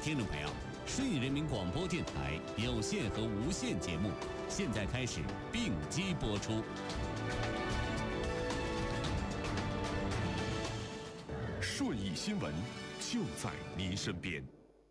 听众朋友，顺义人民广播电台有线和无线节目现在开始并机播出。 顺义新闻就在您身边。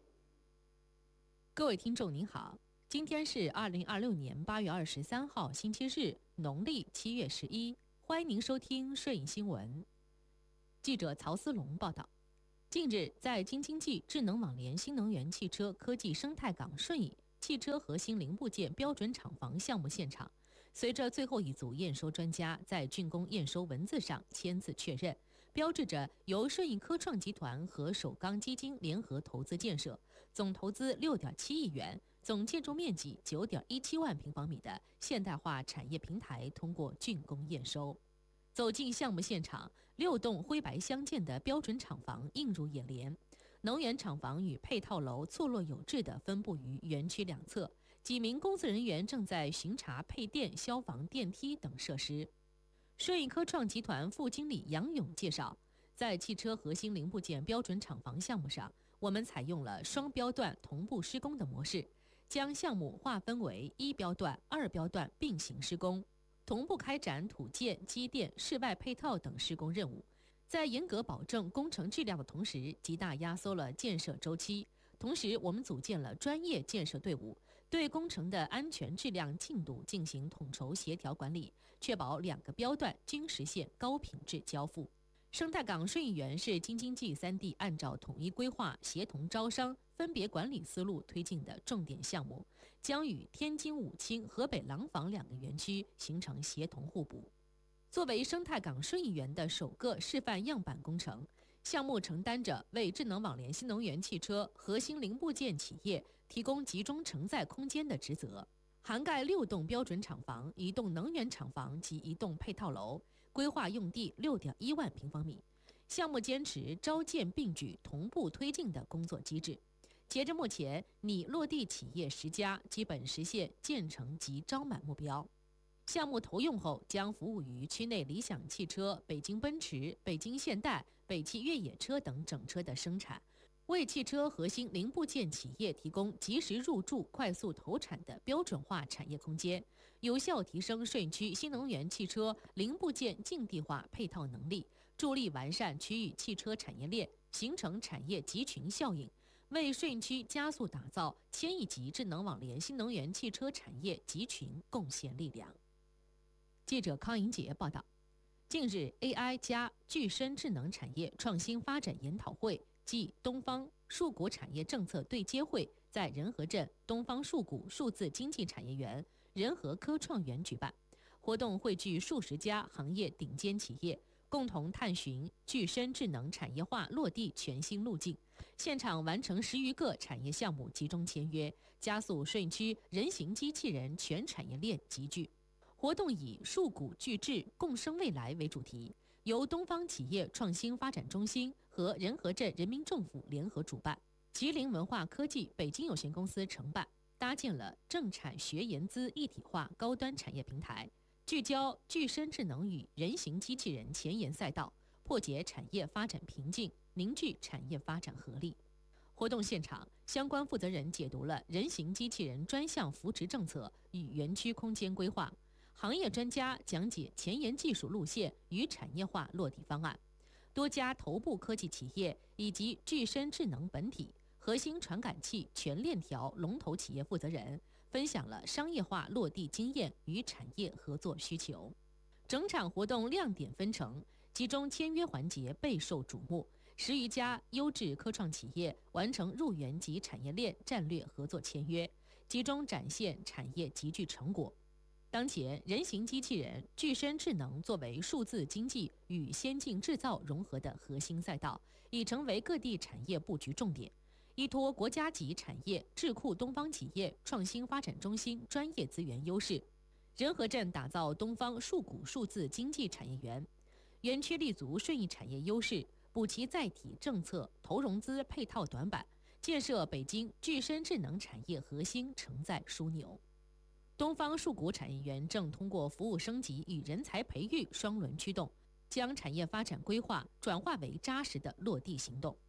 各位听众您好，今天是2026年8月23号星期日，农历7月11，欢迎您收听顺义新闻。记者曹思龙报道，近日在京津冀智能网联新能源汽车科技生态港顺义汽车核心零部件标准厂房项目现场，随着最后一组验收专家在竣工验收文字上签字确认，标志着由顺义科创集团和首钢基金联合投资建设，总投资6.7亿元，总建筑面积9.17万平方米的现代化产业平台通过竣工验收。走进项目现场，6栋灰白相间的标准厂房映入眼帘。能源厂房与配套楼错落有致地分布于园区两侧，几名工作人员正在巡查配电、消防、电梯等设施。顺义科创集团副经理杨勇介绍，在汽车核心零部件标准厂房项目上，我们采用了双标段同步施工的模式，将项目划分为1标段、2标段并行施工，同步开展土建、机电、室外配套等施工任务，在严格保证工程质量的同时，极大压缩了建设周期。同时，我们组建了专业建设队伍，对工程的安全质量进度进行统筹协调管理，确保2个标段均实现高品质交付。生态港顺义园是京津冀3地按照统一规划、协同招商、分别管理思路推进的重点项目，将与天津武清、河北廊坊2个园区形成协同互补。作为生态港顺义园的首个示范样板工程，项目承担着为智能网联新能源汽车核心零部件企业提供集中承载空间的职责，涵盖6栋标准厂房、1栋能源厂房及1栋配套楼，规划用地6.1万平方米。项目坚持招建并举、同步推进的工作机制。截至目前，拟落地企业10家，基本实现建成及招满目标。项目投用后，将服务于区内理想汽车、北京奔驰、北京现代、北汽越野车等整车的生产，为汽车核心零部件企业提供及时入驻、快速投产的标准化产业空间，有效提升顺义区新能源汽车零部件竞地化配套能力，助力完善区域汽车产业链，形成产业集群效应，为顺义区加速打造1000亿级智能网联新能源汽车产业集群贡献力量。记者康莹杰报道，近日 AI 加具身智能产业创新发展研讨会暨东方数股产业政策对接会在仁和镇东方数股数字经济产业园仁和科创园举办，活动汇聚数十家行业顶尖企业，共同探寻具身智能产业化落地全新路径。现场完成10余个产业项目集中签约，加速顺义区人形机器人全产业链集聚。活动以数股聚智共生未来为主题，由东方企业创新发展中心和仁和镇人民政府联合主办，吉林文化科技北京有限公司承办，搭建了政产学研资一体化高端产业平台，聚焦具身智能与人形机器人前沿赛道，破解产业发展瓶颈，凝聚产业发展合力。活动现场，相关负责人解读了人形机器人专项扶持政策与园区空间规划，行业专家讲解前沿技术路线与产业化落地方案，多家头部科技企业以及具身智能本体、核心传感器全链条龙头企业负责人分享了商业化落地经验与产业合作需求。整场活动亮点纷呈，其中签约环节备受瞩目，10余家优质科创企业完成入园及产业链战略合作签约，集中展现产业集聚成果。当前，人形机器人、具身智能作为数字经济与先进制造融合的核心赛道，已成为各地产业布局重点。依托国家级产业智库东方企业创新发展中心专业资源优势，仁和镇打造东方数股数字经济产业园，园区立足顺义产业优势，补齐载体政策投融资配套短板，建设北京具身智能产业核心承载枢纽。东方数股产业园正通过服务升级与人才培育双轮驱动，将产业发展规划转化为扎实的落地行动。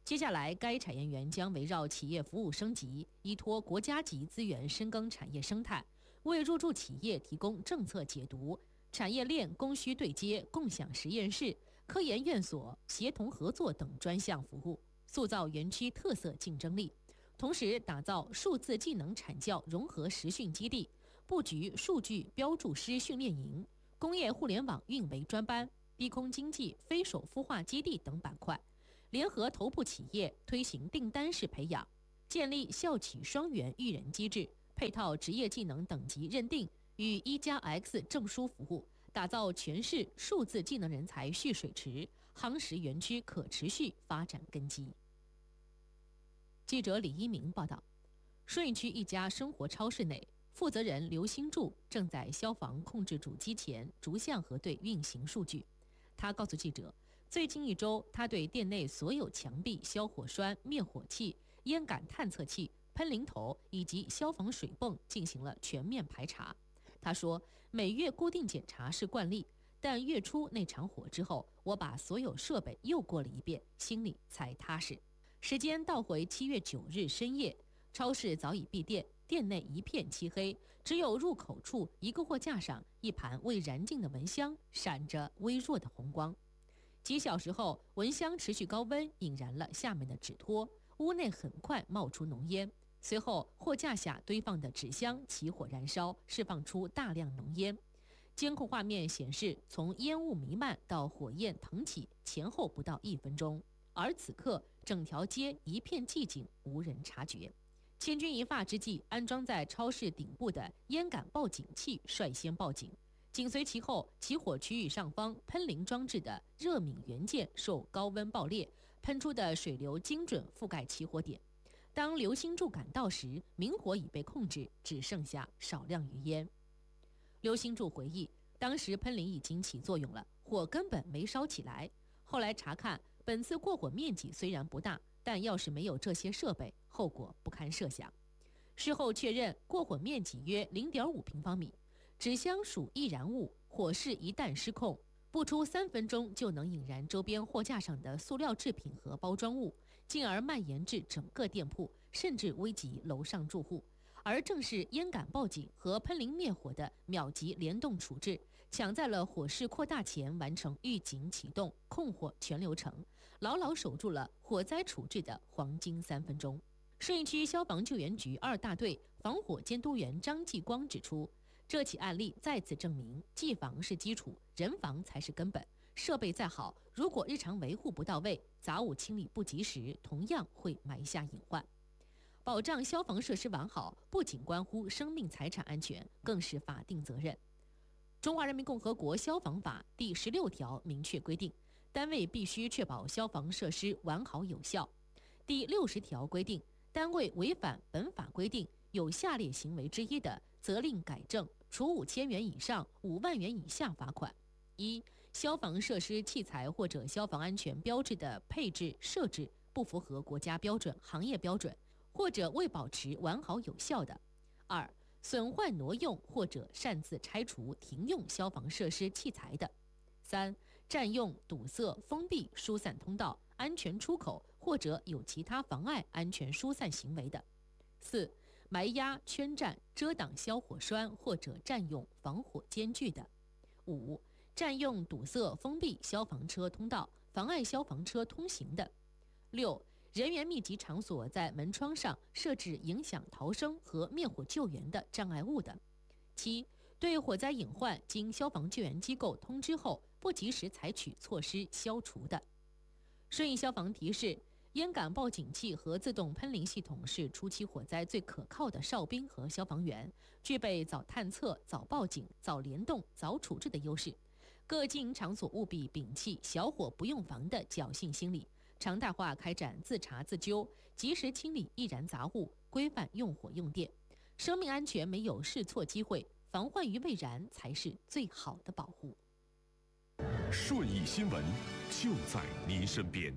接下来，该产业园将围绕企业服务升级，依托国家级资源深耕产业生态，为入驻企业提供政策解读、产业链供需对接、共享实验室、科研院所协同合作等专项服务，塑造园区特色竞争力。同时，打造数字技能产教融合实训基地，布局数据标注师训练营、工业互联网运维专班、低空经济非首孵化基地等板块。联合头部企业推行订单式培养，建立校企双元育人机制，配套职业技能等级认定与1+X 证书服务，打造全市数字技能人才蓄水池，夯实园区可持续发展根基。记者李一鸣报道，顺义区一家生活超市内，负责人刘新柱正在消防控制主机前逐项核对运行数据。他告诉记者，最近1周，他对店内所有墙壁消火栓、灭火器、烟感探测器、喷淋头以及消防水泵进行了全面排查。他说，每月固定检查是惯例，但月初那场火之后，我把所有设备又过了一遍，心里才踏实。时间倒回7月9日深夜，超市早已闭店，店内一片漆黑，只有入口处一个货架上一盘未燃尽的蚊香，闪着微弱的红光。几小时后，蚊香持续高温引燃了下面的纸托，屋内很快冒出浓烟。随后，货架下堆放的纸箱起火燃烧，释放出大量浓烟。监控画面显示，从烟雾弥漫到火焰腾起，前后不到1分钟。而此刻，整条街一片寂静，无人察觉。千钧一发之际，安装在超市顶部的烟感报警器率先报警。紧随其后，起火区域上方喷淋装置的热敏元件受高温爆裂，喷出的水流精准覆盖起火点。当刘新柱赶到时，明火已被控制，只剩下少量余烟。刘新柱回忆，当时喷淋已经起作用了，火根本没烧起来。后来查看，本次过火面积虽然不大，但要是没有这些设备，后果不堪设想。事后确认，过火面积约0.5平方米。纸箱属易燃物，火势一旦失控，不出3分钟就能引燃周边货架上的塑料制品和包装物，进而蔓延至整个店铺，甚至危及楼上住户。而正是烟感报警和喷淋灭火的秒级联动处置，抢在了火势扩大前完成预警启动、控火全流程，牢牢守住了火灾处置的黄金3分钟。顺义区消防救援局2大队防火监督员张继光指出，这起案例再次证明，技防是基础，人防才是根本。设备再好，如果日常维护不到位，杂物清理不及时，同样会埋下隐患。保障消防设施完好，不仅关乎生命财产安全，更是法定责任。中华人民共和国消防法第16条明确规定，单位必须确保消防设施完好有效。第60条规定，单位违反本法规定有下列行为之一的，责令改正，处5000元以上5万元以下罚款。1、消防设施器材或者消防安全标志的配置设置不符合国家标准、行业标准，或者未保持完好有效的。2、损坏挪用或者擅自拆除停用消防设施器材的。3、占用、堵塞、封闭疏散通道、安全出口或者有其他妨碍安全疏散行为的。4、埋压、圈占、遮挡消火栓或者占用防火间距的。5、占用、堵塞、封闭消防车通道，妨碍消防车通行的。6、人员密集场所在门窗上设置影响逃生和灭火救援的障碍物的。7、对火灾隐患经消防救援机构通知后，不及时采取措施消除的。顺义消防提示，烟感报警器和自动喷淋系统是初期火灾最可靠的哨兵和消防员，具备早探测、早报警、早联动、早处置的优势。各经营场所务必摒弃小火不用防的侥幸心理，常态化开展自查自纠，及时清理易燃杂物，规范用火用电。生命安全没有试错机会，防患于未然才是最好的保护。 顺义新闻就在您身边。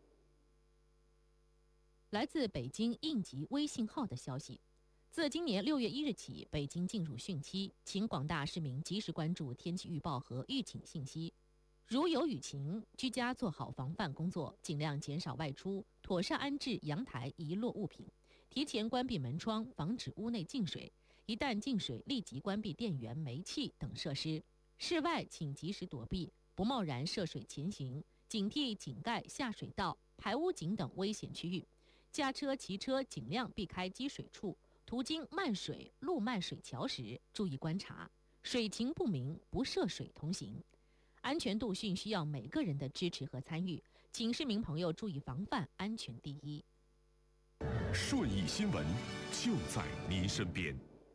来自北京应急微信号的消息，自今年6月1日起，北京进入汛期，请广大市民及时关注天气预报和预警信息。 如有雨情，居家做好防范工作，尽量减少外出，妥善安置阳台遗落物品，提前关闭门窗，防止屋内进水。一旦进水，立即关闭电源、煤气等设施。室外请及时躲避，不贸然涉水前行，警惕井盖、下水道、排污井等危险区域。驾车、骑车尽量避开积水处，途经漫水、路漫水桥时，注意观察，水情不明，不涉水同行。安全度训需要每个人的支持和参与，请市民朋友注意防范，安全第一。 顺义新闻就在您身边。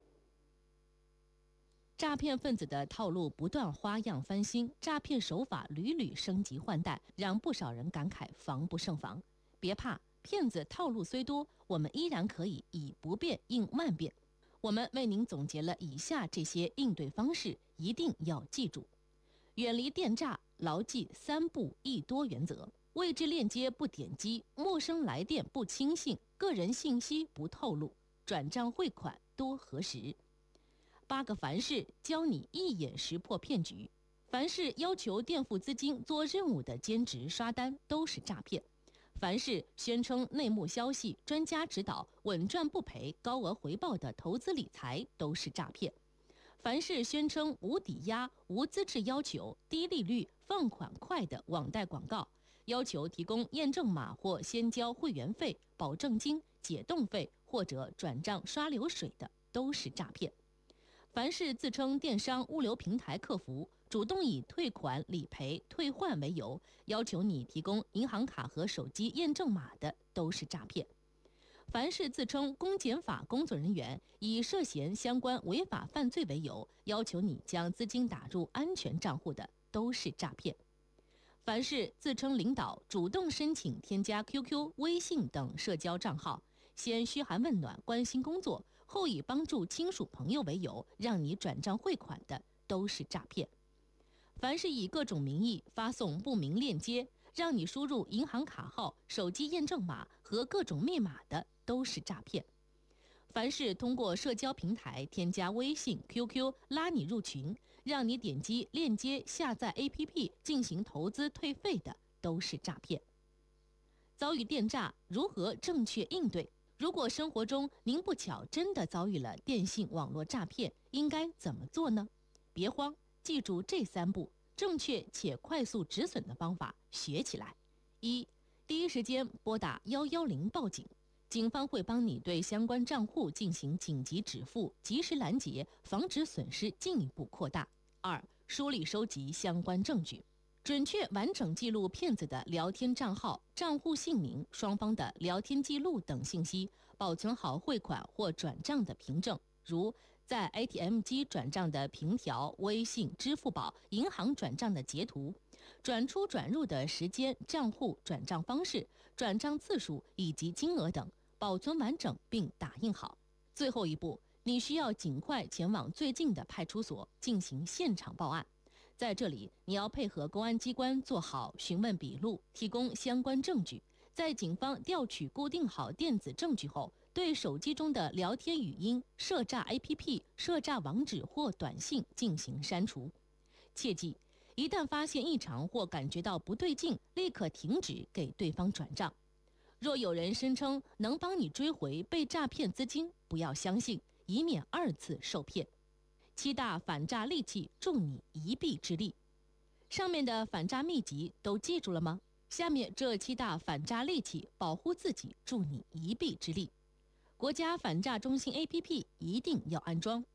诈骗分子的套路不断花样翻新，诈骗手法屡屡升级换代，让不少人感慨防不胜防。别怕，骗子套路虽多，我们依然可以以不变应万变。我们为您总结了以下这些应对方式，一定要记住。远离电诈，牢记3不1多原则：未知链接不点击，陌生来电不轻信，个人信息不透露，转账汇款多核实。8个凡是教你一眼识破骗局。凡是要求垫付资金做任务的兼职刷单都是诈骗。凡是宣称内幕消息、专家指导、稳赚不赔、高额回报的投资理财都是诈骗。凡是宣称无抵押、无资质要求、低利率、放款快的网贷广告，要求提供验证码或先交会员费、保证金、解冻费或者转账刷流水的，都是诈骗。凡是自称电商物流平台客服，主动以退款、理赔、退换为由，要求你提供银行卡和手机验证码的，都是诈骗。凡是自称公检法工作人员，以涉嫌相关违法犯罪为由，要求你将资金打入安全账户的，都是诈骗。凡是自称领导，主动申请添加 QQ、微信等社交账号，先嘘寒问暖、关心工作，后以帮助亲属朋友为由，让你转账汇款的，都是诈骗。凡是以各种名义发送不明链接，让你输入银行卡号、手机验证码和各种密码的，都是诈骗。凡是通过社交平台添加微信、QQ 拉你入群，让你点击链接下载 APP 进行投资退费的，都是诈骗。遭遇电诈，如何正确应对？如果生活中您不巧真的遭遇了电信网络诈骗，应该怎么做呢？别慌，记住这3步，正确且快速止损的方法学起来。1. 第一时间拨打110报警，警方会帮你对相关账户进行紧急止付，及时拦截，防止损失进一步扩大。2. 梳理收集相关证据，准确完整记录骗子的聊天账号、账户姓名、双方的聊天记录等信息，保存好汇款或转账的凭证，如在 ATM 机转账的凭条、微信、支付宝、银行转账的截图，转出转入的时间、账户、转账方式、转账次数以及金额等，保存完整并打印好。最后一步，你需要尽快前往最近的派出所进行现场报案。在这里，你要配合公安机关做好询问笔录，提供相关证据。在警方调取固定好电子证据后，对手机中的聊天语音、涉诈 APP、涉诈网址或短信进行删除。切记，一旦发现异常或感觉到不对劲，立刻停止给对方转账。若有人声称能帮你追回被诈骗资金，不要相信，以免2次受骗。7大反诈利器，助你一臂之力。上面的反诈秘籍都记住了吗？下面这7大反诈利器，保护自己，助你一臂之力。国家反诈中心 APP 一定要安装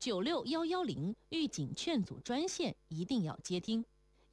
，96110预警劝阻专线一定要接听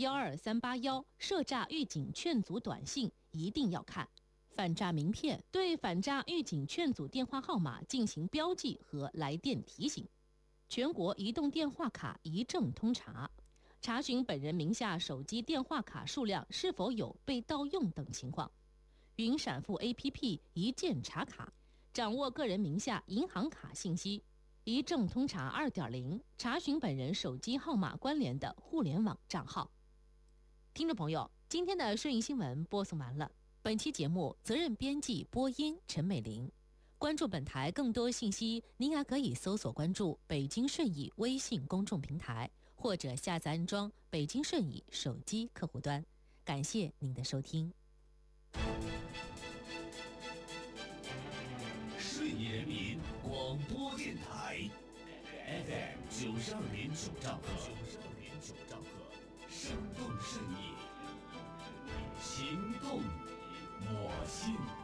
，12381涉诈预警劝阻短信一定要看。反诈名片对反诈预警劝阻电话号码进行标记和来电提醒。全国移动电话卡一证通查，查询本人名下手机电话卡数量是否有被盗用等情况。云闪付 APP 一键查卡，掌握个人名下银行卡信息。一证通查 2.0 查询本人手机号码关联的互联网账号。听众朋友，今天的顺义新闻播送完了。本期节目责任编辑播音陈美玲。关注本台更多信息，您还可以搜索关注北京顺义微信公众平台， 或者下载安装北京顺义手机客户端。感谢您的收听。 顺义人民广播电台 FM92.9兆赫，生动顺义，情动我心。